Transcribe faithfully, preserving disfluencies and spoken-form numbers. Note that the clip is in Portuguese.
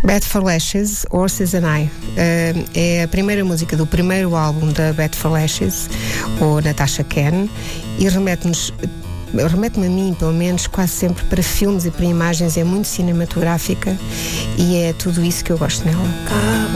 Bad for Lashes, Horses and I. Uh, é a primeira música do primeiro álbum da Bad for Lashes, ou Natasha Ken, e remete-nos, remete-me a mim, pelo menos, quase sempre para filmes e para imagens. É muito cinematográfica e é tudo isso que eu gosto nela.